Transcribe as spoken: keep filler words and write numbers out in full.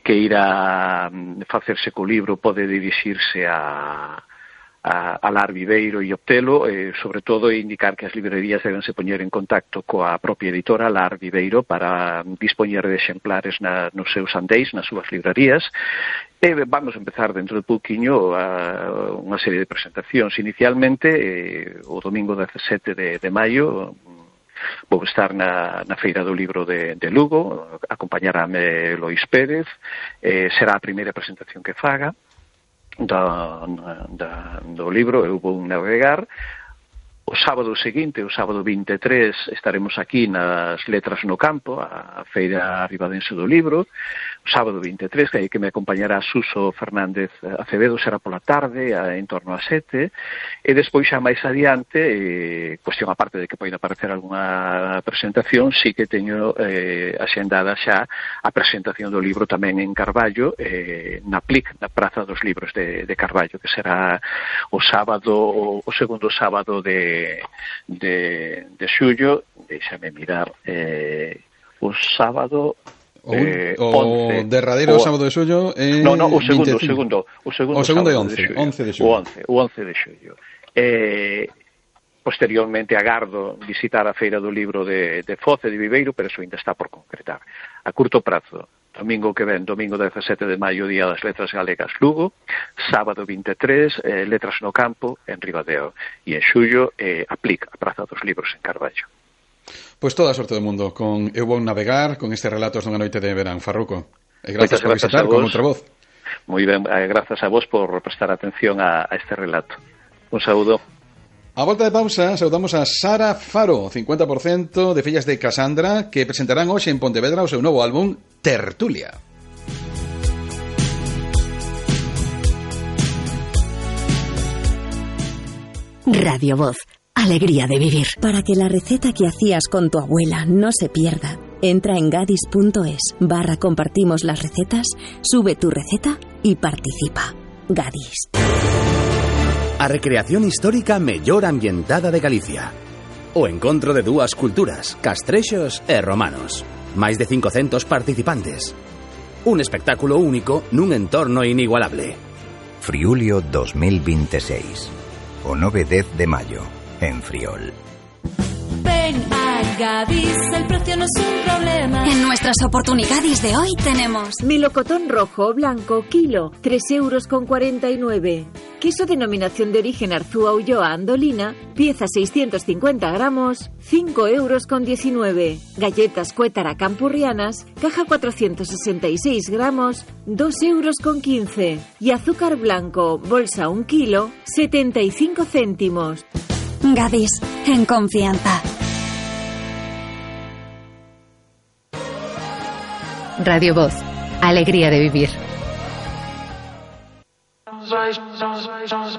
queira facerse co libro pode dirixirse a a, a Lar Viveiro e obtelo, eh, sobre todo indicar que as librerías deben se poñer en contacto coa propia editora Lar Viveiro para dispoñer de exemplares na, nos seus andeis, nas súas librerías. E vamos a empezar dentro de pouquiño a, unha serie de presentacións. Inicialmente, eh, o domingo dezasete de, de maio, vou estar na, na Feira do Libro de, de Lugo, acompañarame Lois Pérez, eh, será a primeira presentación que faga da, da, do libro, eu vou navegar. O sábado seguinte, o sábado vinte e tres, estaremos aquí nas Letras no Campo, a Feira Ribadense do Libro. O sábado vinte e tres, que aí que me acompañará Suso Fernández Acevedo, será pola tarde, a, en torno a sete. E despois xa máis adiante, eh, cuestión aparte de que poida aparecer algunha presentación, sí que teño eh, axendada xa a presentación do libro tamén en Carballo, eh, na P L I C, na Praza dos Libros de, de Carballo, que será o sábado, o, o segundo sábado de de, de xullo. Déxame mirar, eh, o sábado eh, o once, derradeiro o sábado de xullo eh, no, no, o segundo, o segundo o segundo, o segundo sábado once, de xullo, once de xullo. o once, o once de xullo. Eh, posteriormente agardo visitar a Feira do Libro de, de Foz e de Viveiro, pero eso ainda está por concretar. A curto prazo, domingo que ven, domingo dezasete de maio, Día das Letras Galegas, Lugo. Sábado vinte e tres, eh, Letras no Campo, en Ribadeo. E en xullo, eh, a P L I C, a Praza dos Libros, en Carballo. Pois pues toda a sorte do mundo con Eu vou navegar, con este Relatos dunha noite de verán, Farruco. E grazas por visitar con outra voz. Moi ben, eh, grazas a vos por prestar atención a, a este relato. Un saúdo. A volta de pausa, saudamos a Sara Faro, cincuenta por cento de fillas de Casandra, que presentarán hoxe en Pontevedra o seu novo álbum, Tertulia. Radio Voz, alegría de vivir. Para que la receta que hacías con tu abuela no se pierda, entra en gadis punto es, barra compartimos las recetas, sube tu receta y participa. Gadis. A recreación histórica mellor ambientada de Galicia. O encontro de dúas culturas, castrexos e romanos. Máis de cincocentos participantes. Un espectáculo único nun entorno inigualable. Friulio dos mil veintiséis. O nove e dez de maio, en Friol. Ven a Gadis, el precio no es un problema. En nuestras oportunidades de hoy tenemos melocotón rojo o blanco, kilo, tres euros con cuarenta y nueve. Queso denominación de origen Arzúa Ulloa Andolina, pieza seiscientos cincuenta gramos, cinco euros con diecinueve. Galletas Cuétara Campurrianas, caja cuatrocientos sesenta y seis gramos, dos euros con quince. Y azúcar blanco, bolsa un kilo, setenta y cinco céntimos. Gadis, en confianza. Radio Voz, alegría de vivir.